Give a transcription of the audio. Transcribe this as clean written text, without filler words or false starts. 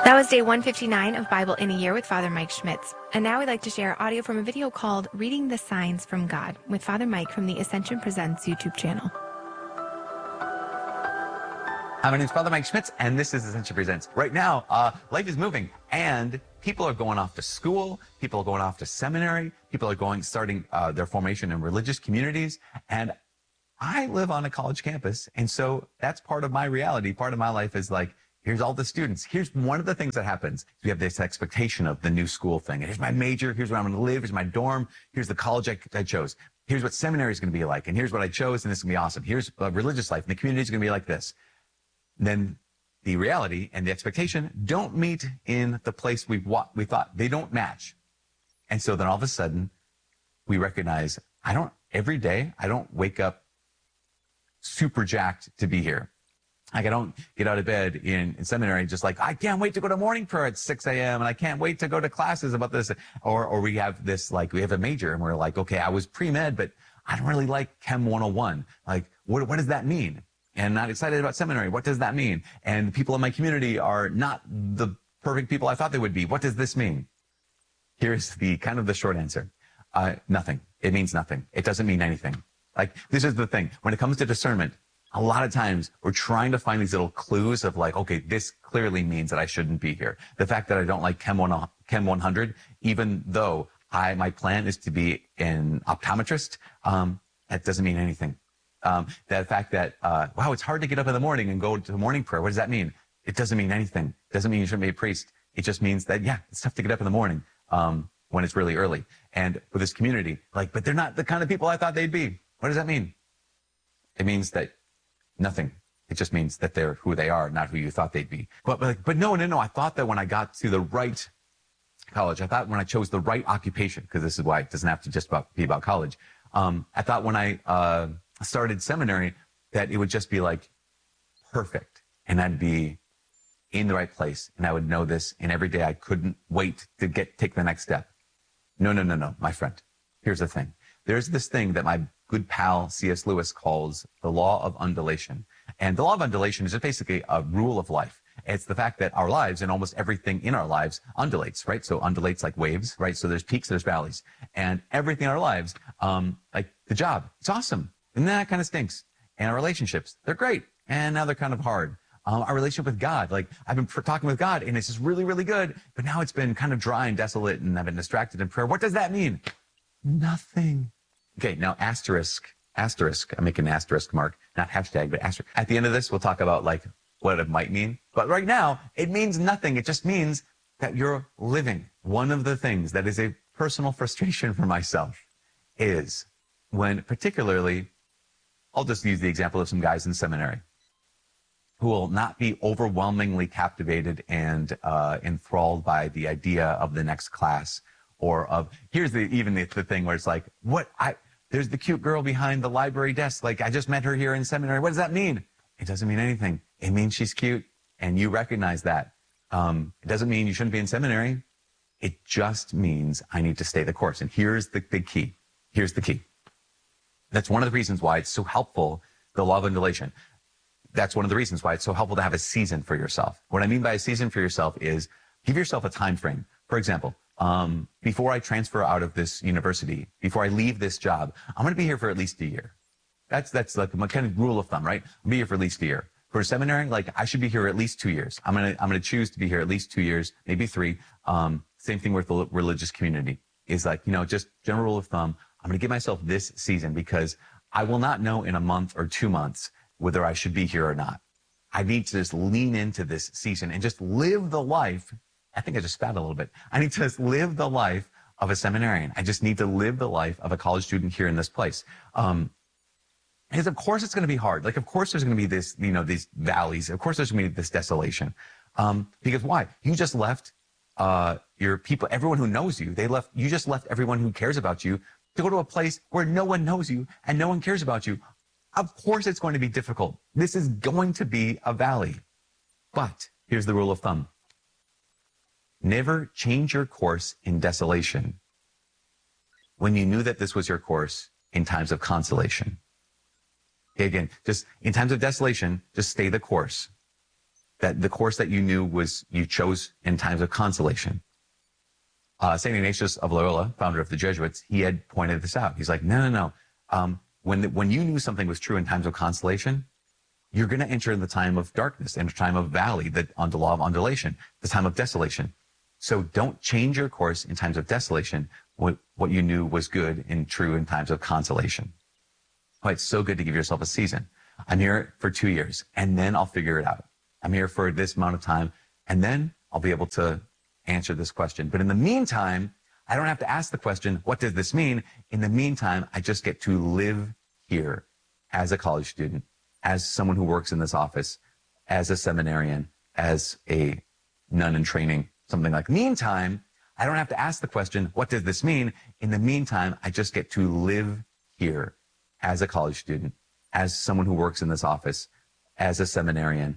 That was day 159 of Bible in a Year with Father Mike Schmitz. And now we'd like to share audio from a video called Reading the Signs from God with Father Mike from the Ascension Presents YouTube channel. Hi, my name is Father Mike Schmitz, and this is Ascension Presents. Right now, life is moving, and people are going off to school, people are going off to seminary, people are starting their formation in religious communities, and I live on a college campus, and so that's part of my reality. Part of my life is like, here's all the students. Here's one of the things that happens. We have this expectation of the new school thing. Here's my major. Here's where I'm going to live. Here's my dorm. Here's the college I chose. Here's what seminary is going to be like. And here's what I chose. And this is going to be awesome. Here's religious life. And the community is going to be like this. Then the reality and the expectation don't meet in the place we thought. They don't match. And so then all of a sudden we recognize every day I don't wake up super jacked to be here. Like I don't get out of bed in seminary just like, I can't wait to go to morning prayer at 6 a.m. and I can't wait to go to classes about this. Or we have this, like, we have a major and we're like, okay, I was pre-med, but I don't really like Chem 101. Like, what does that mean? And not excited about seminary. What does that mean? And people in my community are not the perfect people I thought they would be. What does this mean? Here's the kind of the short answer. Nothing. It means nothing. It doesn't mean anything. Like, this is the thing. When it comes to discernment, a lot of times we're trying to find these little clues of like, okay, this clearly means that I shouldn't be here. The fact that I don't like Chem 100, even though my plan is to be an optometrist, that doesn't mean anything. The fact that, wow, it's hard to get up in the morning and go to morning prayer. What does that mean? It doesn't mean anything. It doesn't mean you shouldn't be a priest. It just means that, yeah, it's tough to get up in the morning, when it's really early. And with this community, like, but they're not the kind of people I thought they'd be. What does that mean? It means that nothing. It just means that they're who they are, not who you thought they'd be. But no. I thought that when I got to the right college, I thought when I chose the right occupation, because this is why it doesn't have to just be about college. I thought when I started seminary that it would just be like perfect, and I'd be in the right place, and I would know this, and every day I couldn't wait to take the next step. No, my friend. Here's the thing. There's this thing that my good pal C.S. Lewis calls the law of undulation. And the law of undulation is just basically a rule of life. It's the fact that our lives and almost everything in our lives undulates, right? So undulates like waves, right? So there's peaks, there's valleys. And everything in our lives, like the job, it's awesome. And that kind of stinks. And our relationships, they're great. And now they're kind of hard. Our relationship with God, like I've been talking with God and it's just really, really good. But now it's been kind of dry and desolate and I've been distracted in prayer. What does that mean? Nothing. Okay, now asterisk, I'm making an asterisk mark, not hashtag, but asterisk. At the end of this, we'll talk about like what it might mean. But right now, it means nothing. It just means that you're living. One of the things that is a personal frustration for myself is when particularly, I'll just use the example of some guys in seminary who will not be overwhelmingly captivated and enthralled by the idea of the next class. Or of, here's the thing where it's like, there's the cute girl behind the library desk. Like, I just met her here in seminary. What does that mean? It doesn't mean anything. It means she's cute. And you recognize that. It doesn't mean you shouldn't be in seminary. It just means I need to stay the course. And here's the big key. Here's the key. That's one of the reasons why it's so helpful, the law of undulation. That's one of the reasons why it's so helpful to have a season for yourself. What I mean by a season for yourself is give yourself a time frame. For example, before I transfer out of this university, before I leave this job, I'm going to be here for at least a year. That's like my kind of rule of thumb, right? I'll be here for at least a year. For a seminary, like I should be here at least 2 years. I'm going to choose to be here at least 2 years, maybe 3. Same thing with the religious community is like, just general rule of thumb. I'm going to give myself this season because I will not know in a month or 2 months whether I should be here or not. I need to just lean into this season and just live the life. I think I just spat a little bit. I need to just live the life of a seminarian. I just need to live the life of a college student here in this place. Because of course it's going to be hard. Like, of course there's going to be this, these valleys. Of course there's going to be this desolation. Because why? You just left, your people, everyone who knows you, you just left everyone who cares about you to go to a place where no one knows you and no one cares about you. Of course it's going to be difficult. This is going to be a valley. But here's the rule of thumb. Never change your course in desolation when you knew that this was your course in times of consolation. Okay, again, just in times of desolation, just stay the course. that the course that you knew you chose in times of consolation. St. Ignatius of Loyola, founder of the Jesuits, he had pointed this out. He's like, no. When you knew something was true in times of consolation, you're going to enter the time of darkness, in a time of valley, the law of undulation, the time of desolation. So don't change your course in times of desolation, what you knew was good and true in times of consolation. Oh, it's so good to give yourself a season. I'm here for 2 years, and then I'll figure it out. I'm here for this amount of time, and then I'll be able to answer this question. But in the meantime, I don't have to ask the question, what does this mean? In the meantime, I just get to live here as a college student, as someone who works in this office, as a seminarian, as a nun in training, something like. Meantime, I don't have to ask the question, what does this mean? In the meantime, I just get to live here as a college student, as someone who works in this office, as a seminarian,